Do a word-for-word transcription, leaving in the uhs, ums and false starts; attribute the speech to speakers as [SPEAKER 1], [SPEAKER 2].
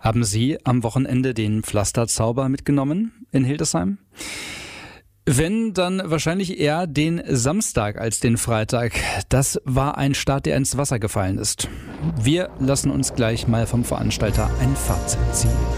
[SPEAKER 1] Haben Sie am Wochenende den Pflasterzauber mitgenommen in Hildesheim? Wenn, dann wahrscheinlich eher den Samstag als den Freitag. Das war ein Start, der ins Wasser gefallen ist. Wir lassen uns gleich mal vom Veranstalter ein Fazit ziehen.